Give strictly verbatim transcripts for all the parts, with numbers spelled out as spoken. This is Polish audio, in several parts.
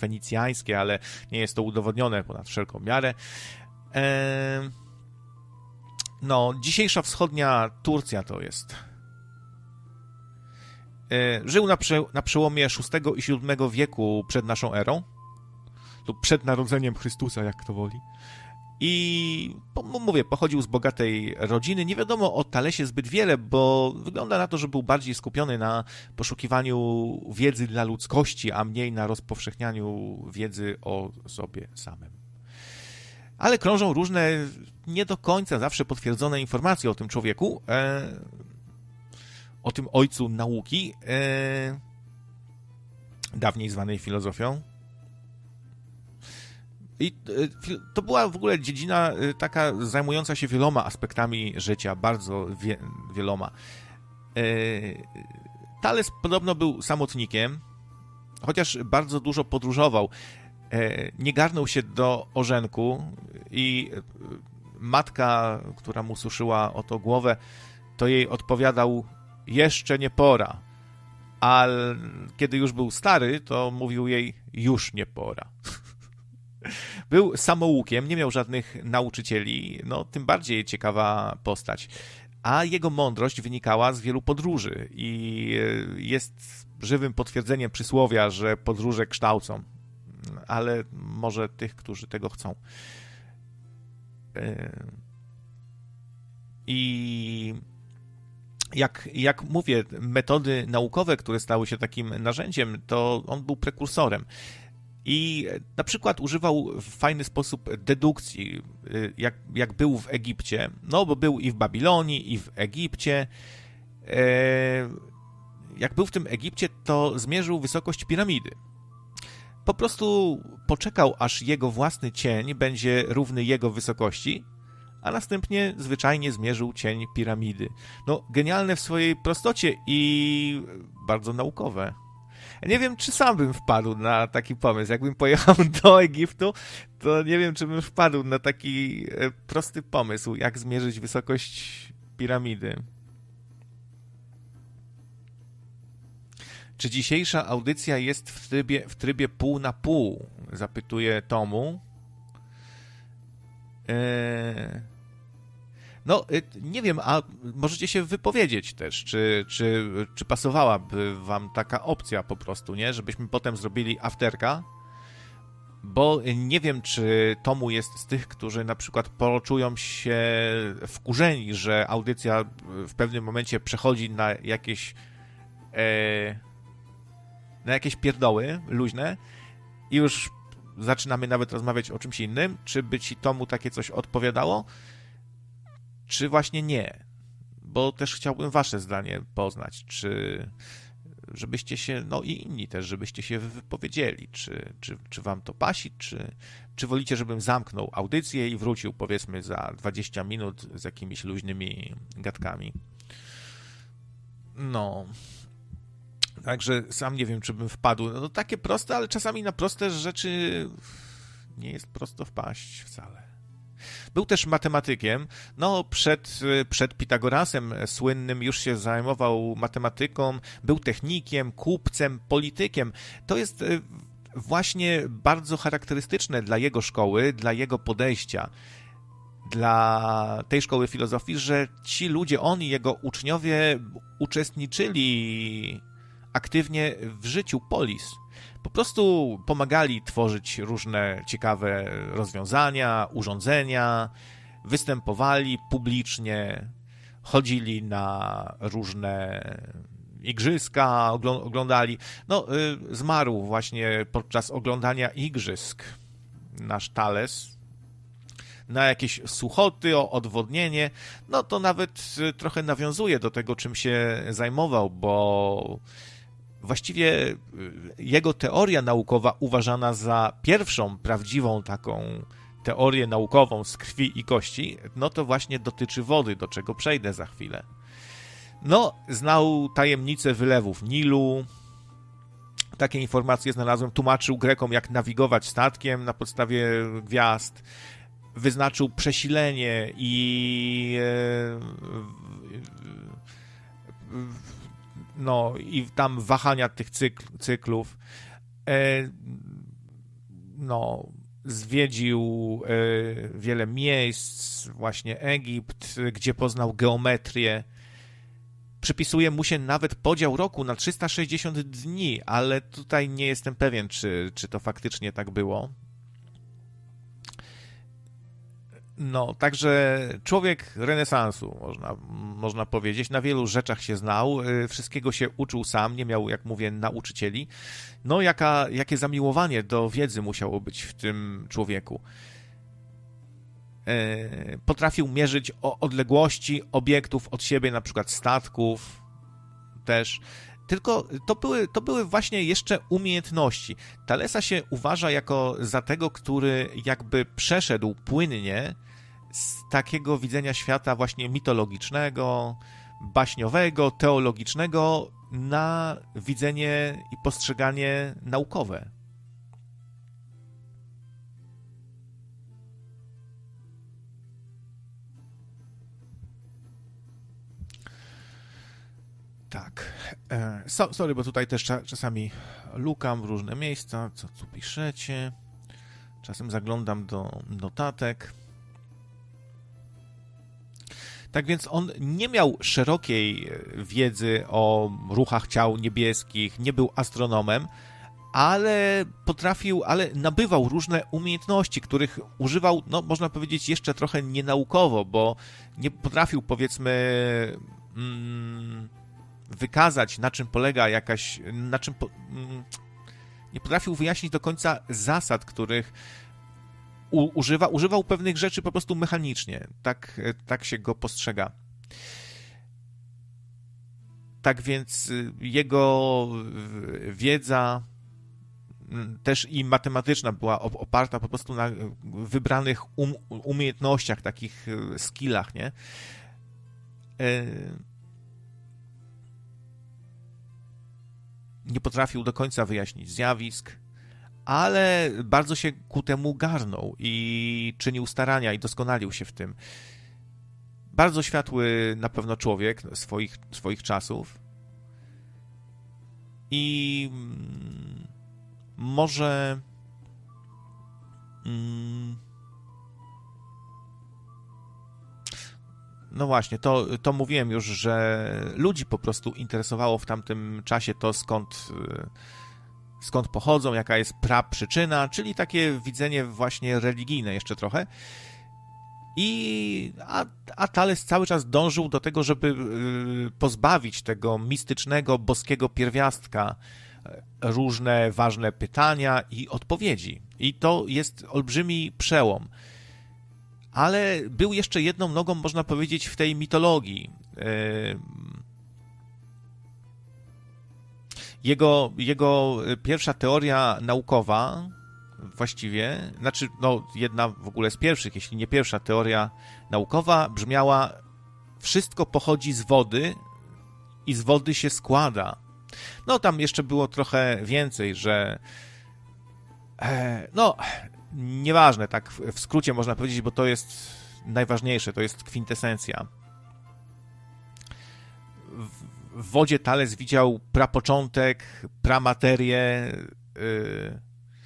fenicjańskie, ale nie jest to udowodnione ponad wszelką miarę. E, no, dzisiejsza wschodnia Turcja to jest. E, żył na, prze, na przełomie szóstego i siódmego wieku przed naszą erą, lub przed narodzeniem Chrystusa, jak kto woli. I mówię, pochodził z bogatej rodziny. Nie wiadomo o Talesie zbyt wiele, bo wygląda na to, że był bardziej skupiony na poszukiwaniu wiedzy dla ludzkości, a mniej na rozpowszechnianiu wiedzy o sobie samym. Ale krążą różne, nie do końca zawsze potwierdzone informacje o tym człowieku, e, o tym ojcu nauki, e, dawniej zwanej filozofią. I to była w ogóle dziedzina taka zajmująca się wieloma aspektami życia, bardzo wie, wieloma. Thales podobno był samotnikiem, chociaż bardzo dużo podróżował. Nie garnął się do ożenku i matka, która mu suszyła o to głowę, to jej odpowiadał: jeszcze nie pora. A kiedy już był stary, to mówił jej: już nie pora. Był samoukiem, nie miał żadnych nauczycieli, no tym bardziej ciekawa postać. A jego mądrość wynikała z wielu podróży i jest żywym potwierdzeniem przysłowia, że podróże kształcą, ale może tych, którzy tego chcą. I jak, jak mówię, metody naukowe, które stały się takim narzędziem, to on był prekursorem. I na przykład używał w fajny sposób dedukcji, jak, jak był w Egipcie, no bo był i w Babilonii, i w Egipcie. Jak był w tym Egipcie, to zmierzył wysokość piramidy. Po prostu poczekał, aż jego własny cień będzie równy jego wysokości, a następnie zwyczajnie zmierzył cień piramidy. No, genialne w swojej prostocie i bardzo naukowe. Nie wiem, czy sam bym wpadł na taki pomysł. Jakbym pojechał do Egiptu, to nie wiem, czy bym wpadł na taki prosty pomysł, jak zmierzyć wysokość piramidy. Czy dzisiejsza audycja jest w trybie, w trybie pół na pół? Zapytuje Tomu. Eee... No, nie wiem, a możecie się wypowiedzieć też, czy, czy, czy pasowałaby wam taka opcja po prostu, nie? Żebyśmy potem zrobili afterka, bo nie wiem, czy Tomu jest z tych, którzy na przykład poczują się wkurzeni, że audycja w pewnym momencie przechodzi na jakieś e, na jakieś pierdoły luźne i już zaczynamy nawet rozmawiać o czymś innym. Czy by ci Tomu takie coś odpowiadało? Czy właśnie nie? Bo też chciałbym wasze zdanie poznać, czy żebyście się, no i inni też, żebyście się wypowiedzieli, czy, czy, czy wam to pasi, czy, czy wolicie, żebym zamknął audycję i wrócił powiedzmy za dwadzieścia minut z jakimiś luźnymi gadkami. No, także sam nie wiem, czy bym wpadł. No takie proste, ale czasami na proste rzeczy nie jest prosto wpaść wcale. Był też matematykiem. No, przed, przed Pitagorasem słynnym już się zajmował matematyką. Był technikiem, kupcem, politykiem. To jest właśnie bardzo charakterystyczne dla jego szkoły, dla jego podejścia, dla tej szkoły filozofii, że ci ludzie, on i jego uczniowie uczestniczyli aktywnie w życiu polis. Po prostu pomagali tworzyć różne ciekawe rozwiązania, urządzenia, występowali publicznie, chodzili na różne igrzyska, oglądali. No, zmarł właśnie podczas oglądania igrzysk nasz Thales. Na jakieś suchoty, o odwodnienie. No to nawet trochę nawiązuje do tego, czym się zajmował, bo właściwie jego teoria naukowa uważana za pierwszą prawdziwą taką teorię naukową z krwi i kości, no to właśnie dotyczy wody, do czego przejdę za chwilę. No, znał tajemnice wylewów Nilu, takie informacje znalazłem, tłumaczył Grekom, jak nawigować statkiem na podstawie gwiazd, wyznaczył przesilenie i no i tam wahania tych cykl, cyklów. no, zwiedził wiele miejsc, właśnie Egipt, gdzie poznał geometrię. Przypisuje mu się nawet podział roku na trzysta sześćdziesiąt dni, ale tutaj nie jestem pewien, czy, czy to faktycznie tak było. No, także człowiek renesansu, można, można powiedzieć. Na wielu rzeczach się znał, wszystkiego się uczył sam, nie miał, jak mówię, nauczycieli. No, jaka, jakie zamiłowanie do wiedzy musiało być w tym człowieku. Potrafił mierzyć odległości obiektów od siebie, na przykład statków też. Tylko to były, to były właśnie jeszcze umiejętności. Thalesa się uważa jako za tego, który jakby przeszedł płynnie z takiego widzenia świata właśnie mitologicznego, baśniowego, teologicznego na widzenie i postrzeganie naukowe. Tak. So, sorry, bo tutaj też czasami lukam w różne miejsca, co tu piszecie. Czasem zaglądam do notatek. Tak więc on nie miał szerokiej wiedzy o ruchach ciał niebieskich, nie był astronomem, ale potrafił, ale nabywał różne umiejętności, których używał, no można powiedzieć, jeszcze trochę nienaukowo, bo nie potrafił, powiedzmy, mm, wykazać, na czym polega jakaś, na czym po, mm, nie potrafił wyjaśnić do końca zasad, których u, używa, używał pewnych rzeczy po prostu mechanicznie. Tak, tak się go postrzega. Tak więc jego wiedza też i matematyczna była oparta po prostu na wybranych um, umiejętnościach, takich skillach, nie? Nie potrafił do końca wyjaśnić zjawisk, ale bardzo się ku temu garnął i czynił starania i doskonalił się w tym. Bardzo światły na pewno człowiek swoich, swoich czasów i może no właśnie, to, to mówiłem już, że ludzi po prostu interesowało w tamtym czasie to, skąd skąd pochodzą, jaka jest praprzyczyna, czyli takie widzenie właśnie religijne jeszcze trochę. I a, a Thales cały czas dążył do tego, żeby pozbawić tego mistycznego, boskiego pierwiastka różne ważne pytania i odpowiedzi. I to jest olbrzymi przełom. Ale był jeszcze jedną nogą, można powiedzieć, w tej mitologii. Jego, jego pierwsza teoria naukowa, właściwie, znaczy, no, jedna w ogóle z pierwszych, jeśli nie pierwsza teoria naukowa, brzmiała: wszystko pochodzi z wody i z wody się składa. No, tam jeszcze było trochę więcej, że e, no, nieważne, tak w skrócie można powiedzieć, bo to jest najważniejsze, to jest kwintesencja. W, w wodzie Thales widział prapoczątek, pramaterię yy,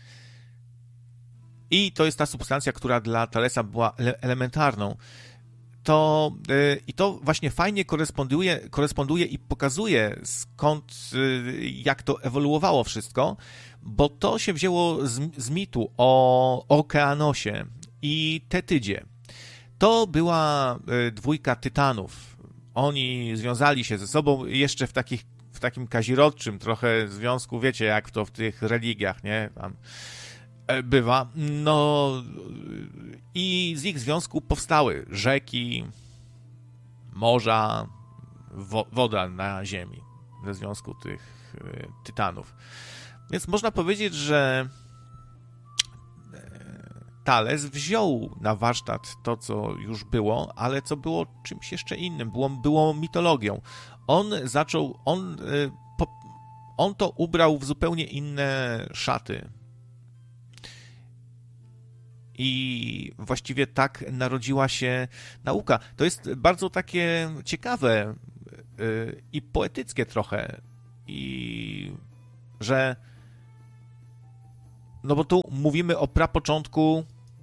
i to jest ta substancja, która dla Thalesa była ele- elementarną. To, yy, I to właśnie fajnie koresponduje, koresponduje i pokazuje, skąd, yy, jak to ewoluowało wszystko, bo to się wzięło z, z mitu o Okeanosie i Tetydzie. To była yy, dwójka tytanów. Oni związali się ze sobą jeszcze w, takich, w takim kazirodczym trochę związku, wiecie, jak to w tych religiach, nie? Tam bywa. No i z ich związku powstały rzeki, morza, wo- woda na ziemi ze związku tych y, tytanów. Więc można powiedzieć, że Thales wziął na warsztat to, co już było, ale co było czymś jeszcze innym, było, było mitologią. On zaczął, on, on to ubrał w zupełnie inne szaty. I właściwie tak narodziła się nauka. To jest bardzo takie ciekawe i poetyckie trochę. I że no bo tu mówimy o prapoczątku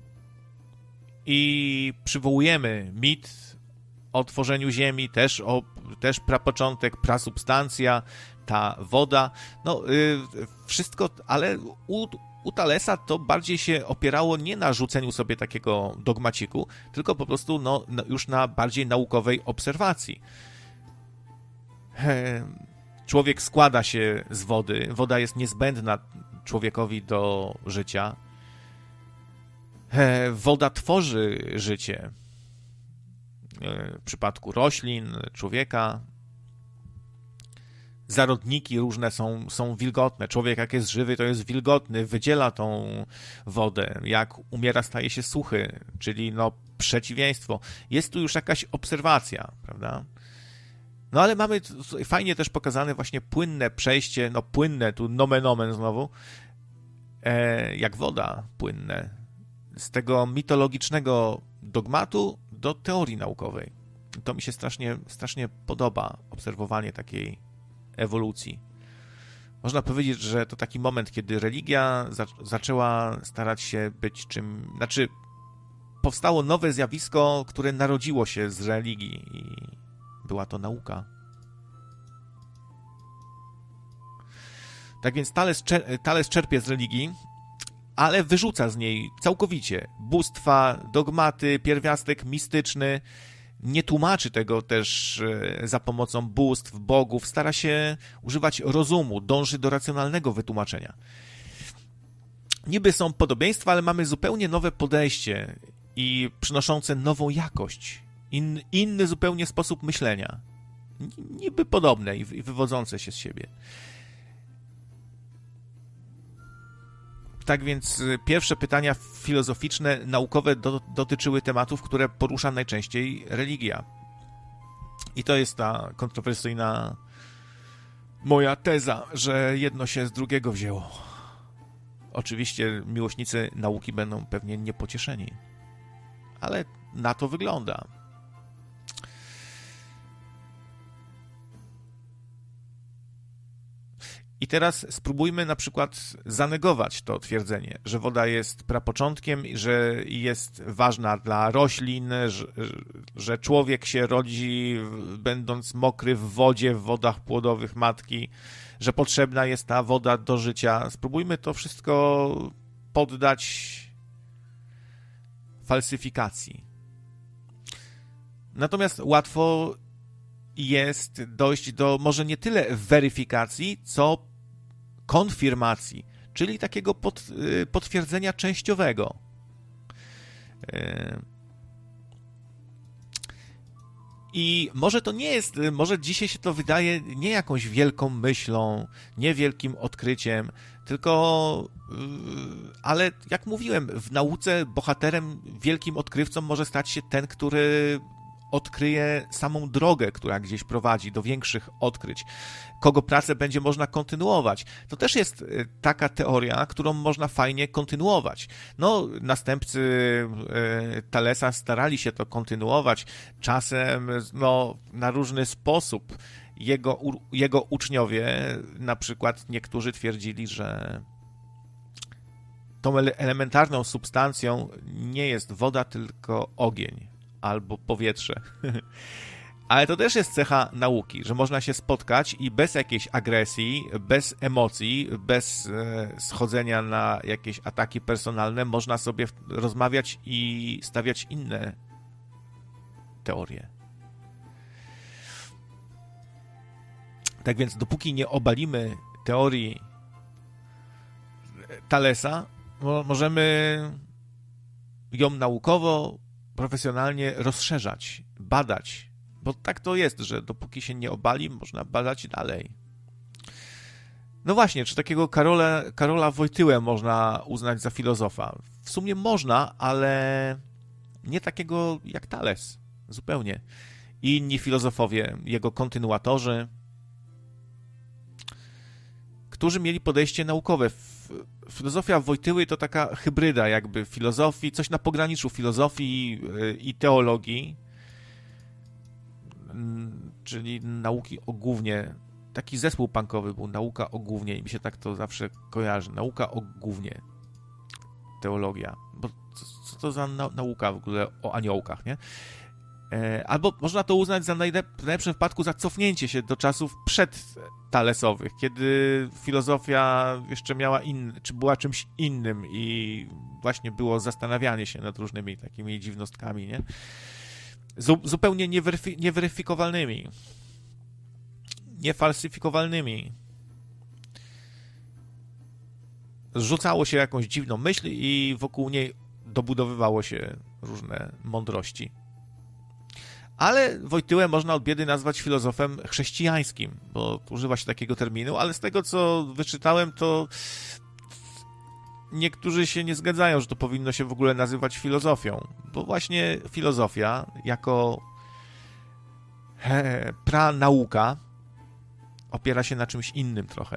i przywołujemy mit o tworzeniu Ziemi, też, o, też prapoczątek, prasubstancja, ta woda, no y, wszystko, ale u, u Thalesa to bardziej się opierało nie na rzuceniu sobie takiego dogmaciku, tylko po prostu no, już na bardziej naukowej obserwacji. Człowiek składa się z wody, woda jest niezbędna człowiekowi do życia. Woda tworzy życie. W przypadku roślin, człowieka. Zarodniki różne są, są wilgotne. Człowiek jak jest żywy, to jest wilgotny, wydziela tą wodę. Jak umiera, staje się suchy, czyli no przeciwieństwo. Jest tu już jakaś obserwacja, prawda? No ale mamy fajnie też pokazane właśnie płynne przejście, no płynne, tu nomen omen znowu, e, jak woda płynne, z tego mitologicznego dogmatu do teorii naukowej. To mi się strasznie, strasznie podoba, obserwowanie takiej ewolucji. Można powiedzieć, że to taki moment, kiedy religia za, zaczęła starać się być czym, znaczy powstało nowe zjawisko, które narodziło się z religii i była to nauka. Tak więc Thales, Thales czerpie z religii, ale wyrzuca z niej całkowicie bóstwa, dogmaty, pierwiastek mistyczny. Nie tłumaczy tego też za pomocą bóstw, bogów. Stara się używać rozumu, dąży do racjonalnego wytłumaczenia. Niby są podobieństwa, ale mamy zupełnie nowe podejście i przynoszące nową jakość. In, inny zupełnie sposób myślenia. Niby podobne i wywodzące się z siebie. Tak więc pierwsze pytania filozoficzne, naukowe do, dotyczyły tematów, które porusza najczęściej religia. I to jest ta kontrowersyjna moja teza, że jedno się z drugiego wzięło. Oczywiście miłośnicy nauki będą pewnie niepocieszeni. Ale na to wygląda. I teraz spróbujmy na przykład zanegować to twierdzenie, że woda jest prapoczątkiem, że jest ważna dla roślin, że, że człowiek się rodzi będąc mokry w wodzie, w wodach płodowych matki, że potrzebna jest ta woda do życia. Spróbujmy to wszystko poddać falsyfikacji. Natomiast łatwo jest dojść do może nie tyle weryfikacji, co konfirmacji, czyli takiego pot, potwierdzenia częściowego. I może to nie jest, może dzisiaj się to wydaje nie jakąś wielką myślą, nie wielkim odkryciem, tylko, ale jak mówiłem, w nauce bohaterem, wielkim odkrywcą może stać się ten, który odkryje samą drogę, która gdzieś prowadzi do większych odkryć, kogo pracę będzie można kontynuować. To też jest taka teoria, którą można fajnie kontynuować. No, następcy Thalesa starali się to kontynuować, czasem no, na różny sposób. Jego, jego uczniowie, na przykład niektórzy twierdzili, że tą elementarną substancją nie jest woda, tylko ogień albo powietrze. Ale to też jest cecha nauki, że można się spotkać i bez jakiejś agresji, bez emocji, bez e, schodzenia na jakieś ataki personalne można sobie rozmawiać i stawiać inne teorie. Tak więc dopóki nie obalimy teorii Thalesa, możemy ją naukowo, profesjonalnie rozszerzać, badać, bo tak to jest, że dopóki się nie obali, można badać dalej. No właśnie, czy takiego Karola, Karola Wojtyłę można uznać za filozofa? W sumie można, ale nie takiego jak Thales, zupełnie. I inni filozofowie, jego kontynuatorzy, którzy mieli podejście naukowe. Filozofia Wojtyły to taka hybryda jakby filozofii, coś na pograniczu filozofii i teologii, czyli nauki o gównie. Taki zespół punkowy był, nauka o gównie i mi się tak to zawsze kojarzy. Nauka o gównie. teologia, bo co, co to za na, nauka w ogóle o aniołkach, nie? E, albo można to uznać za najlep- w najlepszym wypadku za cofnięcie się do czasów przedtalesowych, kiedy filozofia jeszcze miała inny, czy była czymś innym i właśnie było zastanawianie się nad różnymi takimi dziwnostkami, nie? Zu- zupełnie nieweryfi- nieweryfikowalnymi, niefalsyfikowalnymi. Zrzucało się jakąś dziwną myśl i wokół niej dobudowywało się różne mądrości. Ale Wojtyłę można od biedy nazwać filozofem chrześcijańskim, bo używa się takiego terminu, ale z tego, co wyczytałem, to niektórzy się nie zgadzają, że to powinno się w ogóle nazywać filozofią, bo właśnie filozofia jako he, pranauka opiera się na czymś innym trochę.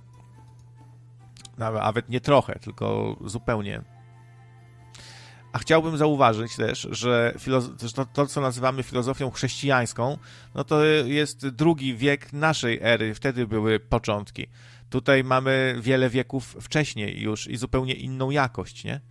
Nawet nie trochę, tylko zupełnie. A chciałbym zauważyć też, że filozo- to, to, co nazywamy filozofią chrześcijańską, no to jest drugi wiek naszej ery, wtedy były początki. Tutaj mamy wiele wieków wcześniej już i zupełnie inną jakość, nie?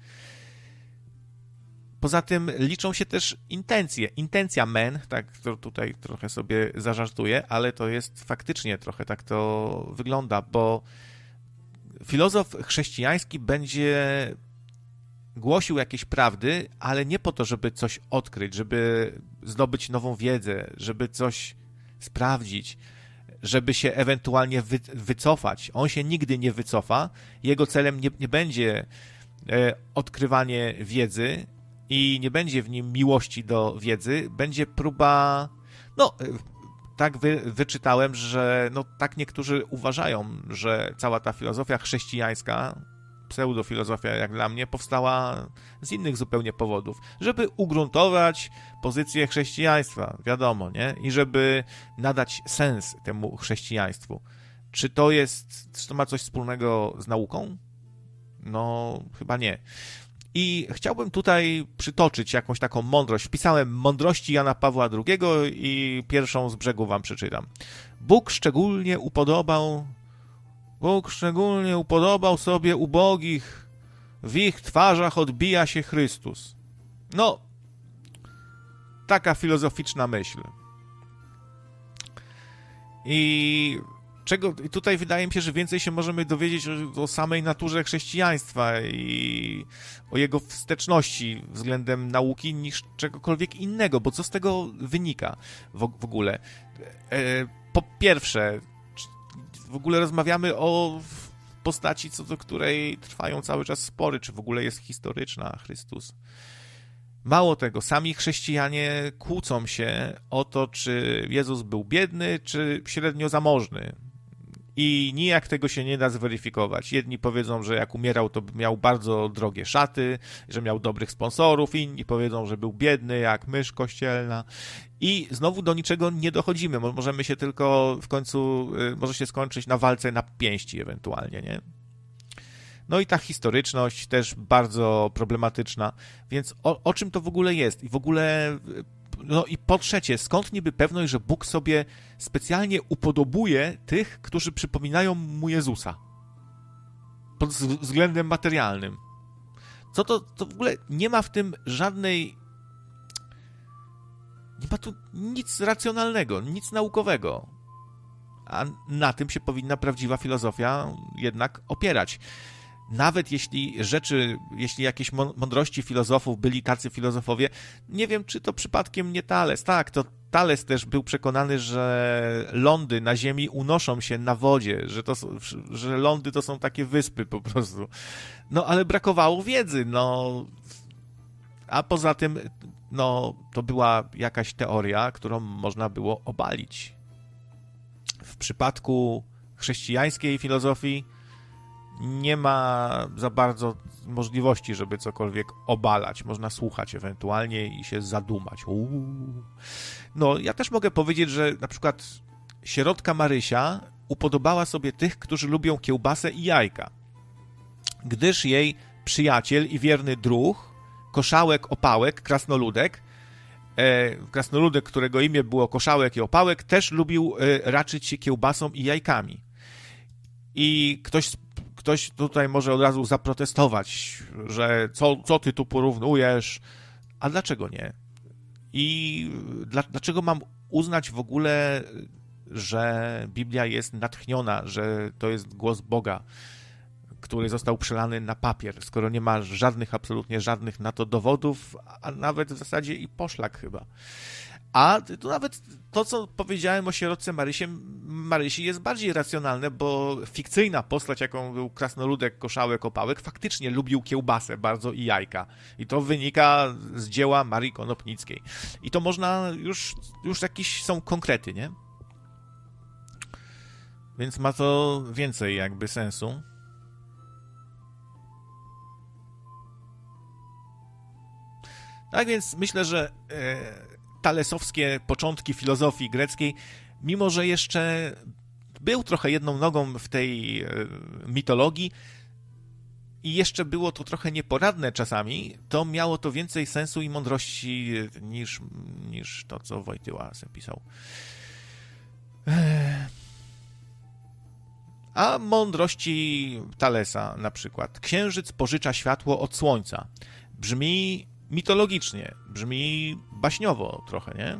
Poza tym liczą się też intencje. Intencja men, tak to tutaj trochę sobie zażartuję, ale to jest faktycznie trochę tak to wygląda, bo filozof chrześcijański będzie głosił jakieś prawdy, ale nie po to, żeby coś odkryć, żeby zdobyć nową wiedzę, żeby coś sprawdzić, żeby się ewentualnie wy, wycofać. On się nigdy nie wycofa. Jego celem nie, nie będzie e, odkrywanie wiedzy i nie będzie w nim miłości do wiedzy. Będzie próba... No, e, tak wy, wyczytałem, że no, tak niektórzy uważają, że cała ta filozofia chrześcijańska, pseudofilozofia jak dla mnie, powstała z innych zupełnie powodów. Żeby ugruntować pozycję chrześcijaństwa, wiadomo, nie? I żeby nadać sens temu chrześcijaństwu. Czy to jest, czy to ma coś wspólnego z nauką? No, chyba nie. I chciałbym tutaj przytoczyć jakąś taką mądrość. Wpisałem mądrości Jana Pawła drugiego i pierwszą z brzegu wam przeczytam. Bóg szczególnie upodobał Bóg szczególnie upodobał sobie ubogich, w ich twarzach odbija się Chrystus. No, taka filozoficzna myśl. I czego i tutaj wydaje mi się, że więcej się możemy dowiedzieć o, o samej naturze chrześcijaństwa i o jego wsteczności względem nauki niż czegokolwiek innego, bo co z tego wynika w, w ogóle? E, po pierwsze, w ogóle rozmawiamy o postaci, co do której trwają cały czas spory, czy w ogóle jest historyczna Chrystus. Mało tego, sami chrześcijanie kłócą się o to, czy Jezus był biedny, czy średnio zamożny. I nijak tego się nie da zweryfikować. Jedni powiedzą, że jak umierał, to miał bardzo drogie szaty, że miał dobrych sponsorów, inni powiedzą, że był biedny jak mysz kościelna. I znowu do niczego nie dochodzimy. Możemy się tylko w końcu, może się skończyć na walce na pięści ewentualnie, nie? No i ta historyczność też bardzo problematyczna. Więc o, o czym to w ogóle jest? I w ogóle... No i po trzecie, skąd niby pewność, że Bóg sobie specjalnie upodobuje tych, którzy przypominają mu Jezusa? Pod względem materialnym. Co to, to w ogóle nie ma w tym żadnej... Nie ma tu nic racjonalnego, nic naukowego. A na tym się powinna prawdziwa filozofia jednak opierać. Nawet jeśli rzeczy, jeśli jakieś mądrości filozofów byli tacy filozofowie, nie wiem, czy to przypadkiem nie Thales. Tak, to Thales też był przekonany, że lądy na Ziemi unoszą się na wodzie, że, to, że lądy to są takie wyspy po prostu. No, ale brakowało wiedzy, no. A poza tym, no, to była jakaś teoria, którą można było obalić. W przypadku chrześcijańskiej filozofii nie ma za bardzo możliwości, żeby cokolwiek obalać. Można słuchać ewentualnie i się zadumać. Uuu. No, ja też mogę powiedzieć, że na przykład sierotka Marysia upodobała sobie tych, którzy lubią kiełbasę i jajka. Gdyż jej przyjaciel i wierny druh, Koszałek Opałek, krasnoludek, e, krasnoludek, którego imię było Koszałek i Opałek, też lubił e, raczyć się kiełbasą i jajkami. I ktoś ktoś tutaj może od razu zaprotestować, że co, co ty tu porównujesz, a dlaczego nie? I dla, dlaczego mam uznać w ogóle, że Biblia jest natchniona, że to jest głos Boga, który został przelany na papier, skoro nie ma żadnych, absolutnie żadnych na to dowodów, a nawet w zasadzie i poszlak chyba. A tu nawet to, co powiedziałem o sierotce Marysie, Marysi jest bardziej racjonalne, bo fikcyjna postać, jaką był krasnoludek Koszałek Opałek, faktycznie lubił kiełbasę bardzo i jajka. I to wynika z dzieła Marii Konopnickiej. I to można, już, już jakieś są konkrety, nie? Więc ma to więcej jakby sensu. Tak więc myślę, że e, talesowskie początki filozofii greckiej, mimo że jeszcze był trochę jedną nogą w tej e, mitologii i jeszcze było to trochę nieporadne czasami, to miało to więcej sensu i mądrości niż, niż to, co Wojtyła pisał. E, a mądrości Talesa na przykład. Księżyc pożycza światło od słońca. Brzmi mitologicznie, brzmi baśniowo trochę, nie?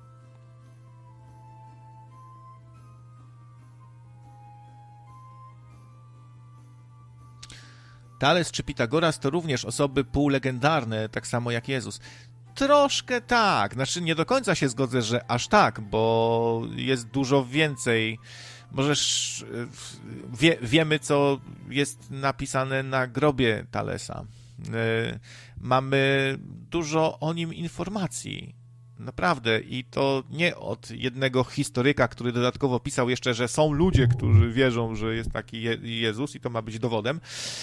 Tales czy Pitagoras to również osoby półlegendarne, tak samo jak Jezus. Troszkę tak, znaczy nie do końca się zgodzę, że aż tak, bo jest dużo więcej. Możesz, wie, wiemy, co jest napisane na grobie Talesa. Mamy dużo o nim informacji. Naprawdę. I to nie od jednego historyka, który dodatkowo pisał jeszcze, że są ludzie, którzy wierzą, że jest taki Je- Jezus i to ma być dowodem.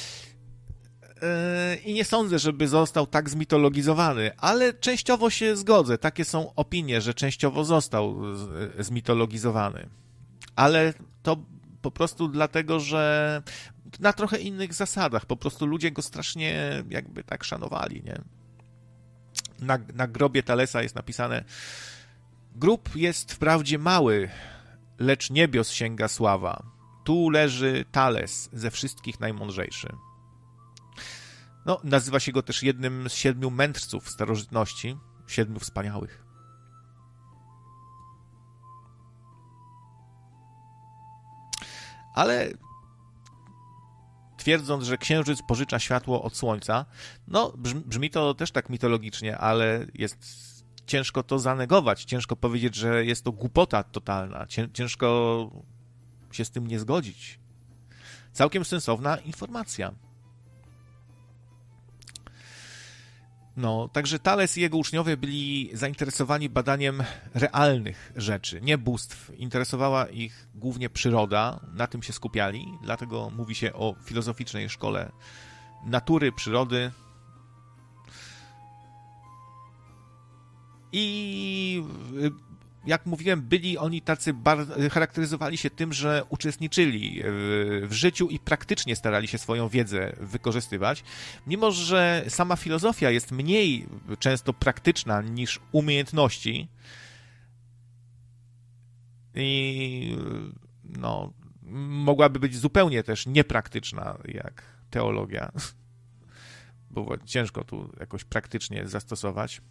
I nie sądzę, żeby został tak zmitologizowany, ale częściowo się zgodzę. Takie są opinie, że częściowo został zmitologizowany. Ale to po prostu dlatego, że na trochę innych zasadach. Po prostu ludzie go strasznie jakby tak szanowali, nie? Na, na grobie Talesa jest napisane: grób jest wprawdzie mały, lecz niebios sięga sława. Tu leży Tales, ze wszystkich najmądrzejszy. No, nazywa się go też jednym z siedmiu mędrców starożytności, siedmiu wspaniałych. Ale twierdząc, że księżyc pożycza światło od słońca, no brzmi, brzmi to też tak mitologicznie, ale jest ciężko to zanegować, ciężko powiedzieć, że jest to głupota totalna, ciężko się z tym nie zgodzić. Całkiem sensowna informacja. No, także Tales i jego uczniowie byli zainteresowani badaniem realnych rzeczy, nie bóstw. Interesowała ich głównie przyroda, na tym się skupiali, dlatego mówi się o filozoficznej szkole natury, przyrody. I jak mówiłem, byli oni tacy, bar- charakteryzowali się tym, że uczestniczyli w, w życiu i praktycznie starali się swoją wiedzę wykorzystywać, mimo że sama filozofia jest mniej często praktyczna niż umiejętności i no, mogłaby być zupełnie też niepraktyczna jak teologia, bo ciężko tu jakoś praktycznie zastosować.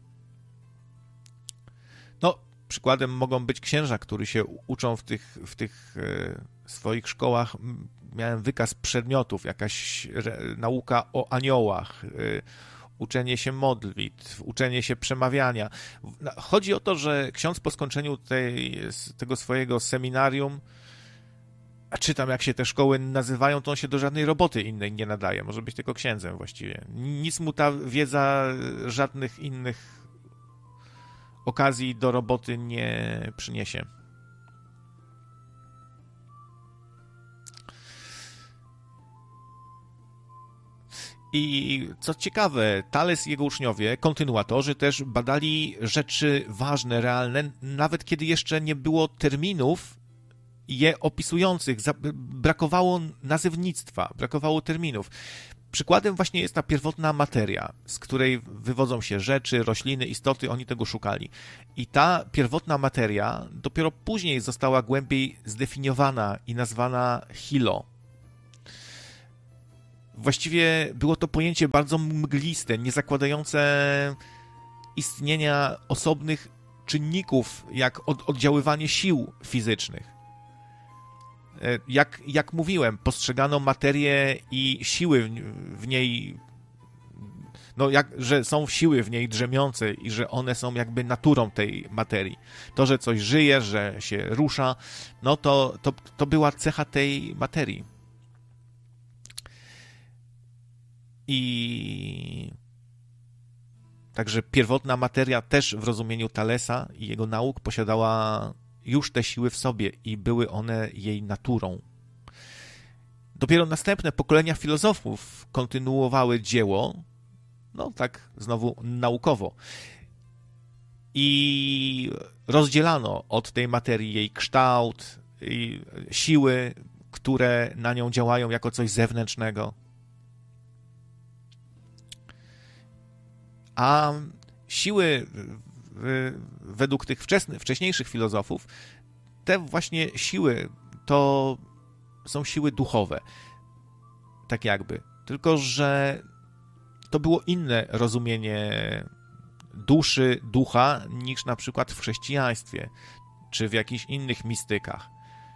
No, przykładem mogą być księża, którzy się uczą w tych, w tych e, swoich szkołach. Miałem wykaz przedmiotów, jakaś re, nauka o aniołach, e, uczenie się modlitw, uczenie się przemawiania. Chodzi o to, że ksiądz po skończeniu tej, tego swojego seminarium, a czytam, jak się te szkoły nazywają, to on się do żadnej roboty innej nie nadaje. Może być tylko księdzem właściwie. Nic mu ta wiedza żadnych innych okazji do roboty nie przyniesie. I co ciekawe, Tales i jego uczniowie, kontynuatorzy, też badali rzeczy ważne, realne, nawet kiedy jeszcze nie było terminów je opisujących. Brakowało nazewnictwa, brakowało terminów. Przykładem właśnie jest ta pierwotna materia, z której wywodzą się rzeczy, rośliny, istoty, oni tego szukali. I ta pierwotna materia dopiero później została głębiej zdefiniowana i nazwana Hilo. właściwie było to pojęcie bardzo mgliste, nie zakładające istnienia osobnych czynników, jak od, oddziaływanie sił fizycznych. Jak, jak mówiłem, postrzegano materię i siły w, w niej, no jak, że są siły w niej drzemiące i że one są jakby naturą tej materii. To, że coś żyje, że się rusza, no to, to, to była cecha tej materii. I także pierwotna materia też w rozumieniu Thalesa i jego nauk posiadała już te siły w sobie i były one jej naturą. Dopiero następne pokolenia filozofów kontynuowały dzieło, no tak znowu naukowo. I rozdzielano od tej materii jej kształt, i siły, które na nią działają jako coś zewnętrznego. A siły według tych wcześniejszych filozofów, te właśnie siły to są siły duchowe. Tak jakby. Tylko że to było inne rozumienie duszy, ducha niż na przykład w chrześcijaństwie czy w jakichś innych mistykach.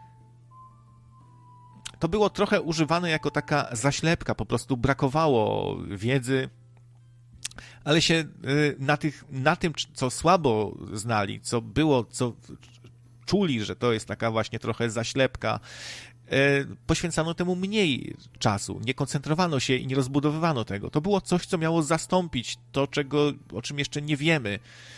To było trochę używane jako taka zaślepka, po prostu brakowało wiedzy, ale się na, tych, na tym, co słabo znali, co było, co czuli, że to jest taka właśnie trochę zaślepka, poświęcano temu mniej czasu, nie koncentrowano się i nie rozbudowywano tego. To było coś, co miało zastąpić to, czego, o czym jeszcze nie wiemy.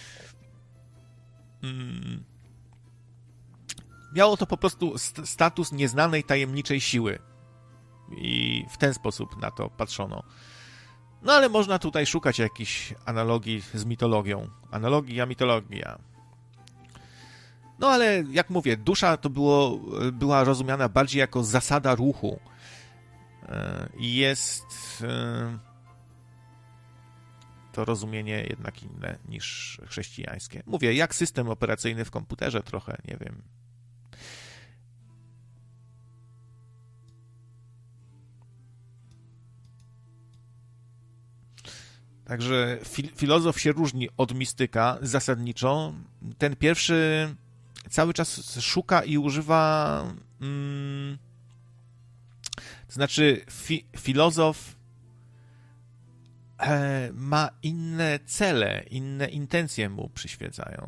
Hmm. Miało to po prostu status nieznanej, tajemniczej siły. I w ten sposób na to patrzono. No ale można tutaj szukać jakichś analogii z mitologią. Analogia, mitologia. No ale jak mówię, dusza to było, była rozumiana bardziej jako zasada ruchu. I jest to rozumienie jednak inne niż chrześcijańskie. Mówię, jak system operacyjny w komputerze trochę, nie wiem. Także fil- filozof się różni od mistyka zasadniczo. Ten pierwszy cały czas szuka i używa... Mm, to znaczy fi- filozof e, ma inne cele, inne intencje mu przyświecają.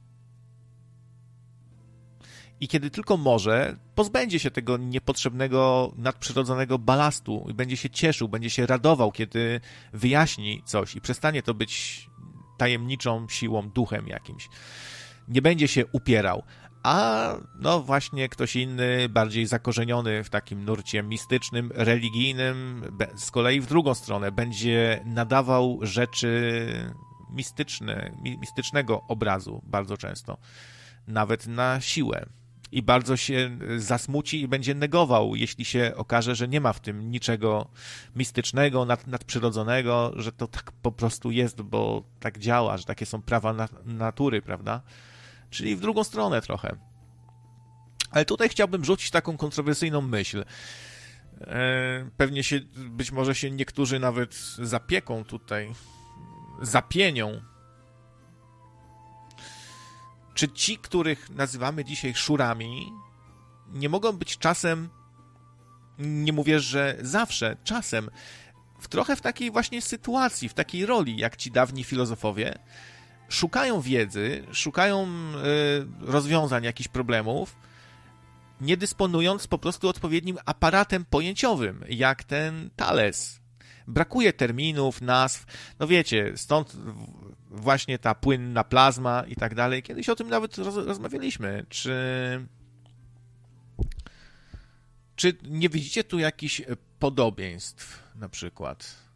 I kiedy tylko może, pozbędzie się tego niepotrzebnego, nadprzyrodzonego balastu i będzie się cieszył, będzie się radował, kiedy wyjaśni coś i przestanie to być tajemniczą siłą, duchem jakimś. Nie będzie się upierał. A no właśnie ktoś inny, bardziej zakorzeniony w takim nurcie mistycznym, religijnym, z kolei w drugą stronę będzie nadawał rzeczy mistyczne, mistycznego obrazu bardzo często, nawet na siłę. I bardzo się zasmuci i będzie negował, jeśli się okaże, że nie ma w tym niczego mistycznego, nad, nadprzyrodzonego, że to tak po prostu jest, bo tak działa, że takie są prawa na, natury, prawda? Czyli w drugą stronę trochę. Ale tutaj chciałbym rzucić taką kontrowersyjną myśl. E, pewnie się, być może się niektórzy nawet zapieką tutaj, zapienią. Czy ci, których nazywamy dzisiaj szurami, nie mogą być czasem, nie mówię, że zawsze, czasem, w trochę w takiej właśnie sytuacji, w takiej roli, jak ci dawni filozofowie, szukają wiedzy, szukają y, rozwiązań jakichś problemów, nie dysponując po prostu odpowiednim aparatem pojęciowym, jak ten Thales. Brakuje terminów, nazw, no wiecie, stąd właśnie ta płynna plazma i tak dalej. Kiedyś o tym nawet roz, rozmawialiśmy. Czy, czy nie widzicie tu jakichś podobieństw na przykład?